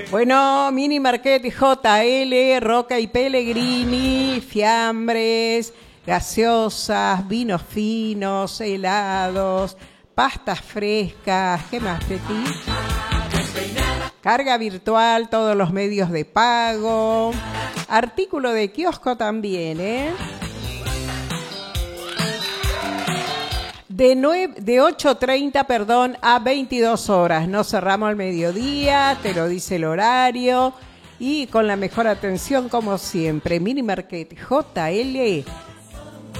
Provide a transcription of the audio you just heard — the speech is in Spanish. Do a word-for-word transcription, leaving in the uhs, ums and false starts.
Bueno, Mini Market J L, Roca y Pellegrini, fiambres, gaseosas, vinos finos, helados, pastas frescas, ¿qué más, Peti? Carga virtual, todos los medios de pago, artículo de kiosco también, ¿eh? De, nueve, de ocho treinta, perdón, a veintidós horas. No cerramos al mediodía, te lo dice el horario. Y con la mejor atención, como siempre. Mini Market J L,